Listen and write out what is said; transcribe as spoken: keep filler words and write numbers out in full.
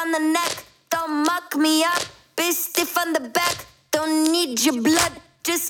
on the neck. Don't muck me up, be stiff on the back. Don't need your blood,